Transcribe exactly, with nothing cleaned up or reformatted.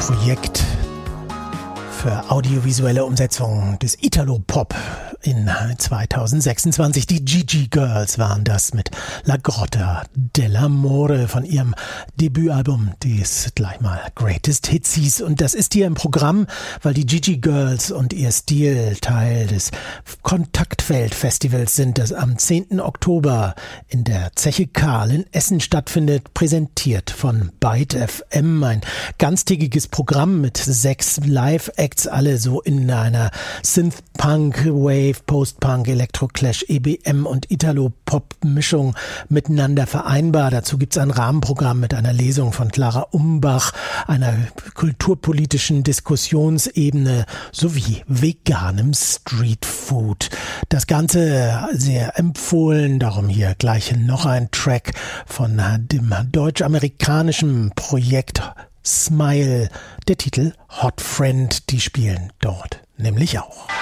Projekt für audiovisuelle Umsetzung des Italo-Pop in zweitausendsechsundzwanzig. Die Gigi Girls waren das mit La Grotta dell'Amore von ihrem Debütalbum, das gleich mal Greatest Hits hieß. Und das ist hier im Programm, weil die Gigi Girls und ihr Stil Teil des Kontaktfeld-Festivals sind, das am zehnten Oktober in der Zeche Karl in Essen stattfindet, präsentiert von Byte F M. Ein ganztägiges Programm mit sechs Live-Acts, alle so in einer Synth-Punk, Wave, Post-Punk, Electro-Clash, E B M und Italo-Pop-Mischung miteinander vereinbar. Dazu gibt es ein Rahmenprogramm mit einer Lesung von Clara Umbach, einer kulturpolitischen Diskussionsebene sowie veganem Streetfood. Das Ganze sehr empfohlen, darum hier gleich noch ein Track von dem deutsch-amerikanischen Projekt Smile, der Titel Hot Friend, die spielen dort nämlich auch.